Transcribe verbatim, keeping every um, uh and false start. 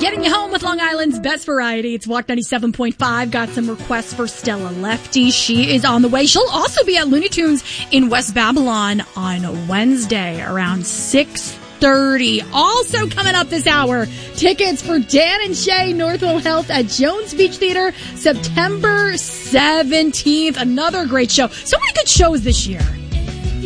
getting you home with Long Island's best variety. It's Walk ninety-seven point five. Got some requests for Stella Lefty. She is on the way. She'll also be at Looney Tunes in West Babylon on Wednesday around six thirty. Also coming up this hour, tickets for Dan and Shay Northwell Health at Jones Beach Theater September seventeenth. Another great show. So many good shows this year.